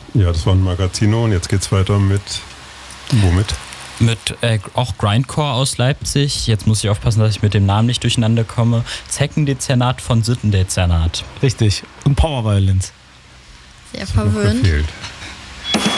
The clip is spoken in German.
Ja, das war ein Magazino und jetzt geht's weiter mit... Womit? Mit auch Grindcore aus Leipzig. Jetzt muss ich aufpassen, dass ich mit dem Namen nicht durcheinander komme. Zeckendezernat von Sittendezernat. Richtig. Und Power Violence. Sehr verwöhnt.